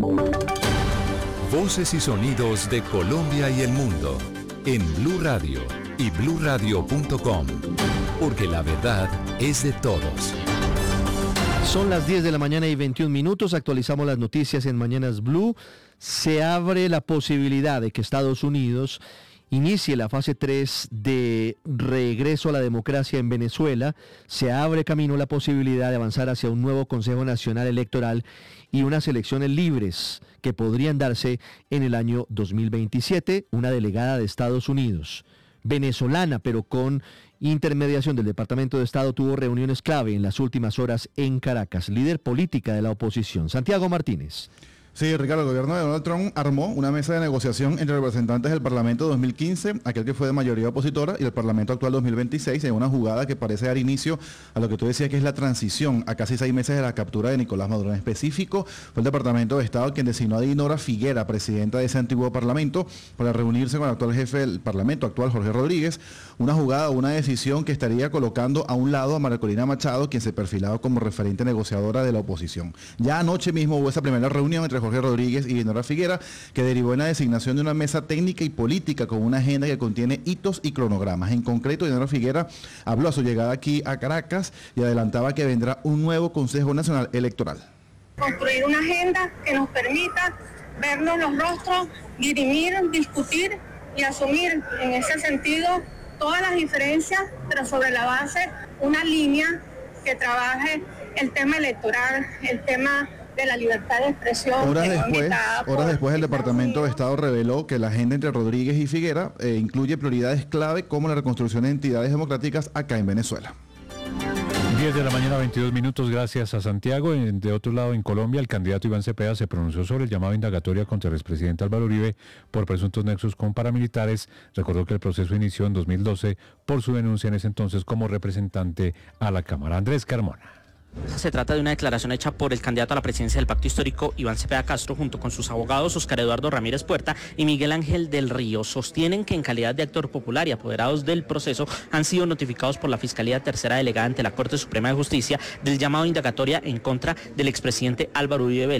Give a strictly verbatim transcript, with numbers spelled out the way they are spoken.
Voces y sonidos de Colombia y el mundo en Blue Radio y blue radio punto com, porque la verdad es de todos. Son las diez de la mañana y veintiún minutos, actualizamos las noticias en Mañanas Blue. Se abre la posibilidad de que Estados Unidos inicie la fase tres de regreso a la democracia en Venezuela. Se abre camino la posibilidad de avanzar hacia un nuevo Consejo Nacional Electoral y unas elecciones libres que podrían darse en el año dos mil veintisiete. Una delegada de Estados Unidos, venezolana, pero con intermediación del Departamento de Estado, tuvo reuniones clave en las últimas horas en Caracas. Líder política de la oposición, Santiago Martínez. Sí, Ricardo, el gobierno de Donald Trump armó una mesa de negociación entre representantes del Parlamento dos mil quince, aquel que fue de mayoría opositora, y el Parlamento actual dos mil veintiséis, en una jugada que parece dar inicio a lo que tú decías que es la transición a casi seis meses de la captura de Nicolás Maduro. En específico, fue el Departamento de Estado quien designó a Dinora Figuera, presidenta de ese antiguo Parlamento, para reunirse con el actual jefe del Parlamento actual, Jorge Rodríguez, una jugada o una decisión que estaría colocando a un lado a María Corina Machado, quien se perfilaba como referente negociadora de la oposición. Ya anoche mismo hubo esa primera reunión entre Jorge Rodríguez y Dinora Figuera, que derivó en la designación de una mesa técnica y política con una agenda que contiene hitos y cronogramas. En concreto, Dinora Figuera habló a su llegada aquí a Caracas y adelantaba que vendrá un nuevo Consejo Nacional Electoral. Construir una agenda que nos permita vernos los rostros, dirimir, discutir y asumir en ese sentido todas las diferencias, pero sobre la base una línea que trabaje el tema electoral, el tema de la libertad de expresión. Horas después, horas después el Departamento de Estado reveló que la agenda entre Rodríguez y Figuera eh, incluye prioridades clave como la reconstrucción de entidades democráticas acá en Venezuela. diez de la mañana, veintidós minutos, gracias a Santiago. De otro lado, en Colombia, el candidato Iván Cepeda se pronunció sobre el llamado indagatoria contra el expresidente Álvaro Uribe por presuntos nexos con paramilitares. Recordó que el proceso inició en dos mil doce por su denuncia en ese entonces como representante a la Cámara. Andrés Carmona. Se trata de una declaración hecha por el candidato a la presidencia del Pacto Histórico, Iván Cepeda Castro, junto con sus abogados Oscar Eduardo Ramírez Puerta y Miguel Ángel del Río. Sostienen que en calidad de actor popular y apoderados del proceso han sido notificados por la Fiscalía Tercera Delegada ante la Corte Suprema de Justicia del llamado indagatoria en contra del expresidente Álvaro Uribe Vélez.